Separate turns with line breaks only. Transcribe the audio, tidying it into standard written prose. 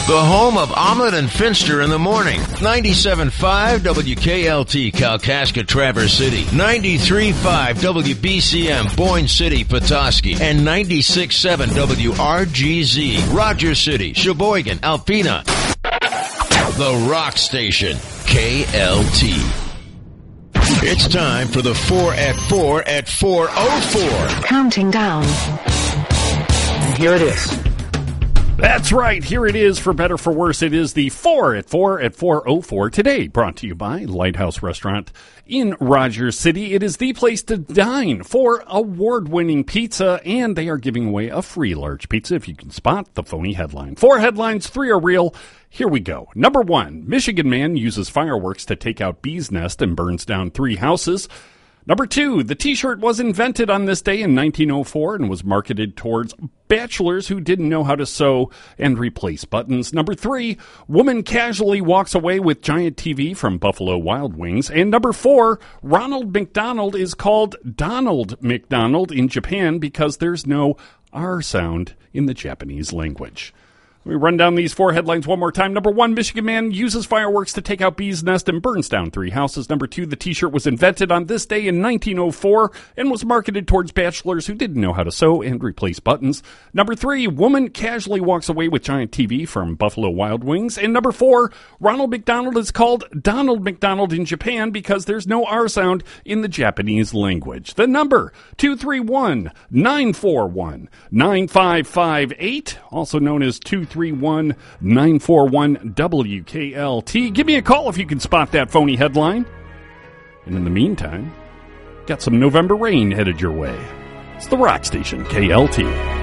The home of Omelet and Finster in the morning. 97.5 WKLT Kalkaska Traverse City. 93.5 WBCM Boyne City Petoskey. And 96.7 WRGZ Rogers City, Sheboygan, Alpena. The Rock Station. KLT. It's time for the 4 at 4 at 4:04.
Counting down.
And here it is.
That's right. Here it is, for better for worse. It is the 4 at 4 at 4:04 today, brought to you by Lighthouse Restaurant in Rogers City. It is the place to dine for award-winning pizza, and they are giving away a free large pizza if you can spot the phony headline. 4 headlines, 3 are real. Here we go. Number 1, Michigan man uses fireworks to take out bee's nest and burns down 3 houses. Number 2, the T-shirt was invented on this day in 1904 and was marketed towards bachelors who didn't know how to sew and replace buttons. Number 3, woman casually walks away with giant TV from Buffalo Wild Wings. And number 4, Ronald McDonald is called Donald McDonald in Japan because there's no R sound in the Japanese language. Let me run down these 4 headlines one more time. Number 1, Michigan man uses fireworks to take out bee's nest and burns down 3 houses. Number 2, the T-shirt was invented on this day in 1904 and was marketed towards bachelors who didn't know how to sew and replace buttons. Number 3, woman casually walks away with giant TV from Buffalo Wild Wings. And number 4, Ronald McDonald is called Donald McDonald in Japan because there's no R sound in the Japanese language. The number, 231-941-9558, also known as 231-941 WKLT. Give me a call if you can spot that phony headline. And in the meantime, got some November rain headed your way. It's the Rock Station, KLT.